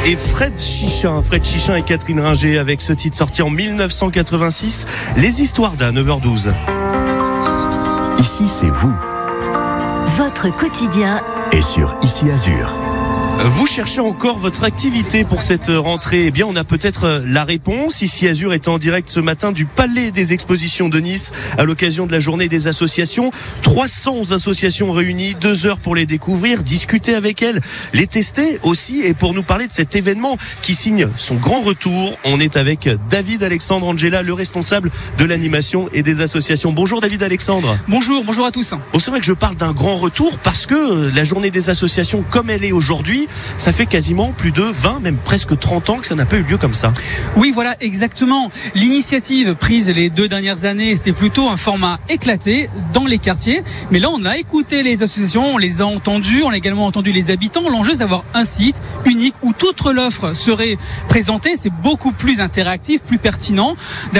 Et Fred Chichin et Catherine Ringer avec ce titre sorti en 1986, Les Histoires d'un 9h12. Ici, c'est vous. Votre quotidien Et sur Ici Azur. Vous cherchez encore votre activité pour cette rentrée? Eh bien, on a peut-être la réponse. Ici Azur est en direct ce matin du Palais des Expositions de Nice à l'occasion de la journée des associations. 300 associations réunies, 2 heures pour les découvrir, discuter avec elles, les tester aussi. Et pour nous parler de cet événement qui signe son grand retour, on est avec David Alexandre Angela, le responsable de l'animation et des associations. Bonjour David Alexandre. Bonjour à tous. Bon, c'est vrai que je parle d'un grand retour parce que la journée des associations comme elle est aujourd'hui, ça fait quasiment plus de 20, même presque 30 ans que ça n'a pas eu lieu comme ça. Oui, voilà, exactement. L'initiative prise les 2 dernières années, c'était plutôt un format éclaté dans les quartiers. Mais là, on a écouté les associations, on les a entendues, on a également entendu les habitants. L'enjeu, c'est d'avoir un site unique où toute l'offre serait présentée. C'est beaucoup plus interactif, plus pertinent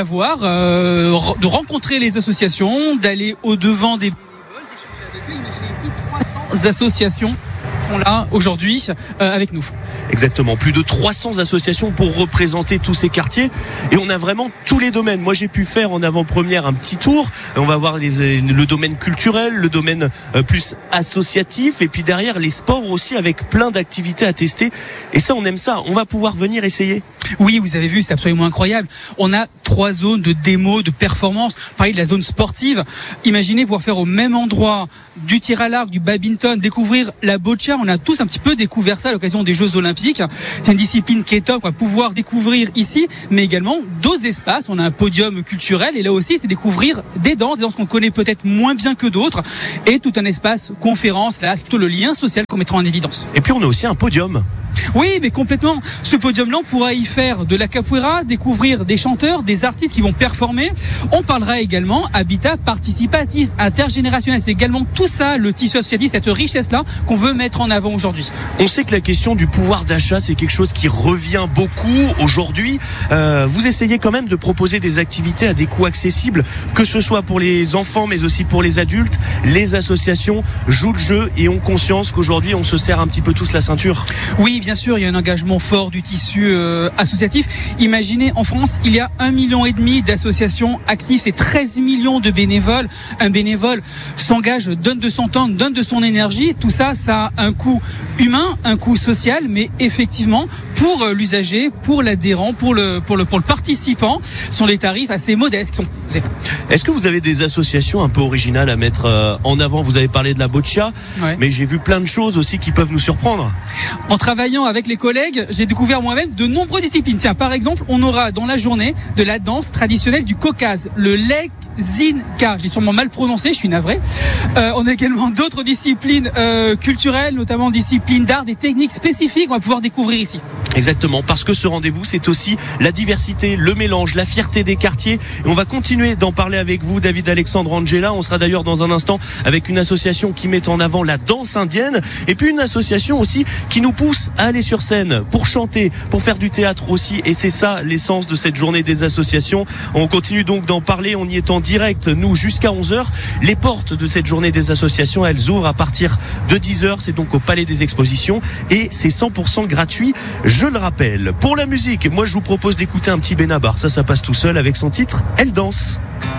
de rencontrer les associations, d'aller au-devant des bénévoles, d'échanger avec eux. Imaginez ici 300 associations là aujourd'hui avec nous. Exactement, plus de 300 associations pour représenter tous ces quartiers et on a vraiment tous les domaines. Moi j'ai pu faire en avant-première un petit tour, on va voir le domaine culturel, le domaine plus associatif et puis derrière les sports aussi avec plein d'activités à tester et ça on aime ça, on va pouvoir venir essayer. Oui, vous avez vu, c'est absolument incroyable. On a 3 zones de démo, de performance. Pareil de la zone sportive. Imaginez pouvoir faire au même endroit du tir à l'arc, du badminton, découvrir la boccia. On a tous un petit peu découvert ça à l'occasion des Jeux Olympiques. C'est une discipline qui est top, on va pouvoir découvrir ici, mais également d'autres espaces. On a un podium culturel et là aussi, c'est découvrir des danses qu'on connaît peut-être moins bien que d'autres et tout un espace conférence. Là, c'est plutôt le lien social qu'on mettra en évidence. Et puis on a aussi un podium. Oui, mais complètement. Ce podium-là, on pourra y faire de la capoeira, découvrir des chanteurs, des artistes qui vont performer. On parlera également habitat participatif, intergénérationnel. C'est également tout ça, le tissu associatif, cette richesse-là qu'on veut mettre en avant aujourd'hui. On sait que la question du pouvoir d'achat, c'est quelque chose qui revient beaucoup aujourd'hui. Vous essayez quand même de proposer des activités à des coûts accessibles, que ce soit pour les enfants, mais aussi pour les adultes. Les associations jouent le jeu et ont conscience qu'aujourd'hui, on se serre un petit peu tous la ceinture. Oui, bien sûr, il y a un engagement fort du tissu associatif. Imaginez, en France, il y a 1,5 million d'associations actives, c'est 13 millions de bénévoles. Un bénévole s'engage, donne de son temps, donne de son énergie. Tout ça, ça a un coût humain, un coût social, mais effectivement, pour l'usager, pour l'adhérent, pour le participant, sont des tarifs assez modestes qui sont posés. Est-ce que vous avez des associations un peu originales à mettre en avant? Vous avez parlé de la boccia, ouais. Mais j'ai vu plein de choses aussi qui peuvent nous surprendre. En travaillant avec les collègues, j'ai découvert moi-même de nombreuses disciplines. Tiens, par exemple, on aura dans la journée de la danse traditionnelle du Caucase, le Legzinka. J'ai sûrement mal prononcé, je suis navré. On a également d'autres disciplines culturelles, notamment disciplines d'art, des techniques spécifiques qu'on va pouvoir découvrir ici. Exactement, parce que ce rendez-vous, c'est aussi la diversité, le mélange, la fierté des quartiers. Et on va continuer d'en parler avec vous, David Alexandre Angela. On sera d'ailleurs dans un instant avec une association qui met en avant la danse indienne. Et puis une association aussi qui nous pousse à aller sur scène pour chanter, pour faire du théâtre aussi. Et c'est ça l'essence de cette journée des associations. On continue donc d'en parler. On y est en direct, nous, jusqu'à 11h. Les portes de cette journée des associations, elles ouvrent à partir de 10h. C'est donc au Palais des Expositions. Et c'est 100% gratuit. Je le rappelle. Pour la musique, moi je vous propose d'écouter un petit Benabar. Ça passe tout seul avec son titre Elle danse.